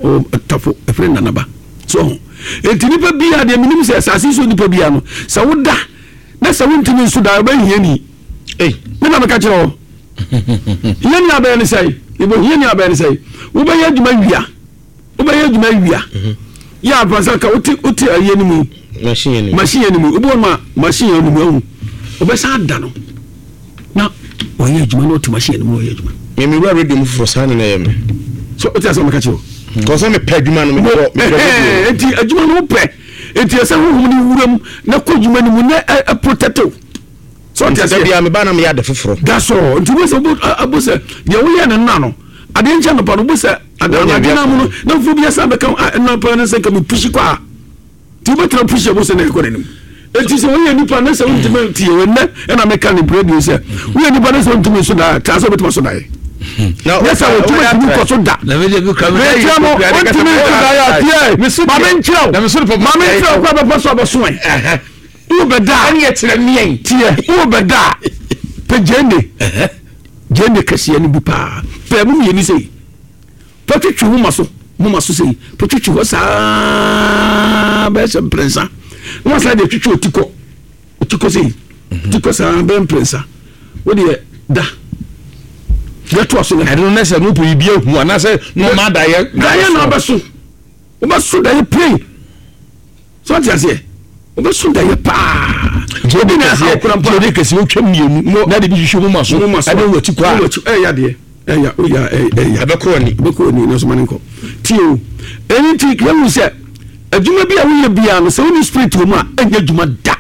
o tafo e friend nanaba so enti nipa bia de minim se asase so nipa bia no sa woda na sa wontimi so da ba hiani me na meka kire o hiani aba ne sai ibo hiani aba ne sai wo ba ya djuma wia ya pasa ka uti ayeni mu machine ni mu ubo ma machine ni mu o be sa da no na o ye djuma no uti machine ni mu o ye djuma me wa ready mu for sa na yeme so uti asa meka kire ko so me pe djuma no me enti adjuma no pe enti asa hu ni wuram na ko djuma ni mu na protective so uti asa bia me ba na me ya de foforo gaso enti wo se abose ye wo ye na no ade ncha no pa no bose adana mu na fu bia sa be kan na pa na se ka me pushi kwa ti be tra pushi bose na ko nim enti se wo ye ni pa na se wo ntime ti ye na na me kan ni radio se wo ye ni pa na se wo ntime so da ta so be to so da ye na yes I will do so da na me je bi kamera me jamo ntime so da ya tie ma men chiro na me so kwa be so be so wo be da ani etre mien tie wo be da pe jende kasiya ni bi pa pe mu ye ni sei potwetwe mu maso sei potwetwe ho sa be se prensa no sa de twetwe otiko sei otiko sa be prensa wo de da ya to aso na no se no po ibia hu ana se no ma da ye na obaso da ye pray so ti ase obaso da ye pa jodi na kesi o twam mienu na de bi hwehwe mu maso ade wati kwa ya de ya abekro ni no so manenko tio anything you say adwuma bia wo ye bia no se woni spirit wo mu a enya adwuma da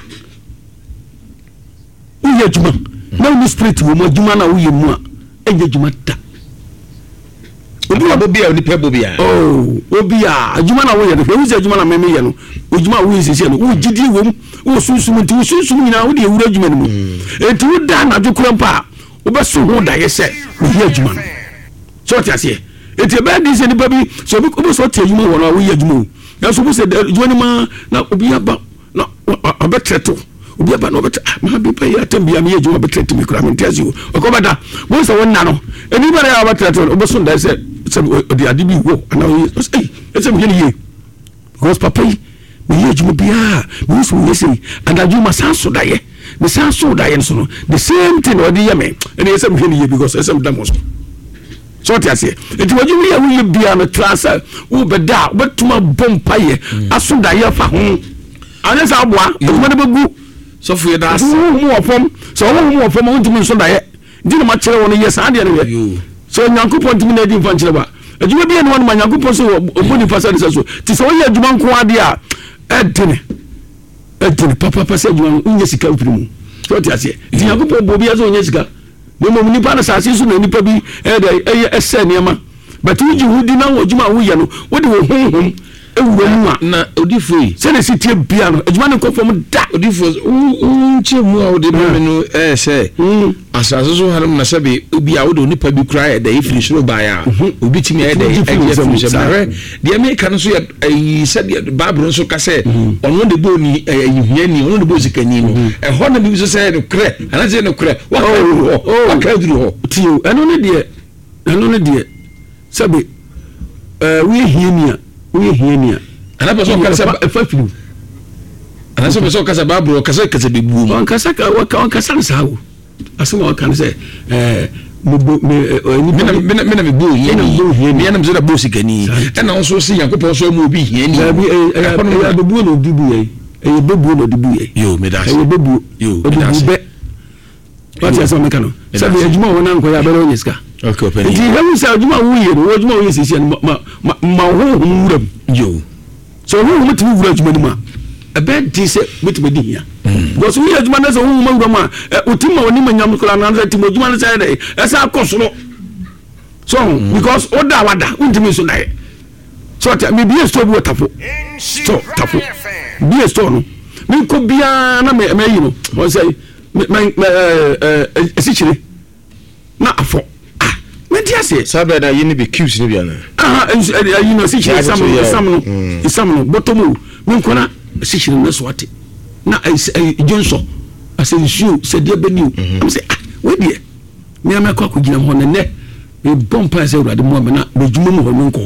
wo ye adwuma na woni spirit wo mu adwuma na wo ye mu a enya adwuma da obi bia oni pebo bia obia adwuma na wo ye no wo se adwuma na meme ye no adwuma wo ye sese no wo gidi wo mu wo sunsun ti wo sunsun nyina wo de ewura adwuma no mu enti wo da na dwokura mpa wo be so ho da ye se wo ye adwuma no so ti ase enti be di se ni babi so obi so ti adwuma wo na wo ye adwuma na so bo se adwuma ni ma na obi aba na obetreto obi aba na obet ma bi pa ya tambia me adwuma betreto mi kura me ntiazi o ko bada wo se wonna no eni bare ya obetreto obo so da se odi adibi wo na wo ese me ye because papa me ye adwuma bia me so ye sei and adwuma sanso da ye me sanso da ye so no the same thing odi ye me eni ese me ye because ese me damos so ti ase enti wajumi ya wo ye bia no transfer wo beda wo betuma bompa ye aso da ye fa ho anesa aboa adwuma de begu so fu ye da ase wo ofom so wo ofom wo ntimi so da ye ndi na ma kire wo no ye sa de no ye so nyankopon ntimi na di mfa nkire ba adwuma bia no ma nyankopon so oboni pasa de so ti so wo ye adwuma nko ade a edene papa pasa adwuma unye sika opimu so ti ase ti nyankopon bo bia so unye sika mo nipa na sase so na nipa bi ese niema but uji hudi na wojuma wo ye no wo de wo honhom ewura mu a na odifoi se na sitie bia no adwuma ne kofom da odifoi unche mu a wo de me no se asase so haram na sebe obi a wo de nipa bi kura da ifiri shiro ba ya obi timi ya da de America no so ya se de babro so ka se ono de bo ni yihiani ono de bo zikani no ho na bi so se no kre ana je no kre wa ka duru ho tio eno ne de sebe we hiania ana ba so ka se fafilu ana so be so ka se babro ka se bebu on ka sa ka sa sawo asema kan se me bo hiani na mzera bo sikani na on so si yakopon so mu obi hiani ya bebu no dibu ye bebu no dibu ye yo me da bebu yo be what ya so me kan sabe ejuma wona nko ya bere onyeska okay open ndi hamu sa ejuma wo ye sisi ma ho wuram yo so ho mutu wura ejuma ni ma ebe di se mutu bedi hia because we ejuma na so ho ma wura ma utima oni manyam kula na na timo ejuma na say dey esa akosoro so because oda wada untimi so na so ta me bi store bi watafo store tafo bi store no me ko bia na me yi no o say esichire na afọ menti ase sabe na yini be cubes ni bia na you know esichire isam no botomu me nkona esichire na so ate na Johnson ase nsuo se dia beniu am say we dia me amekọ akugina ho ne me bompa se urade mo na me dwuma mu ho nko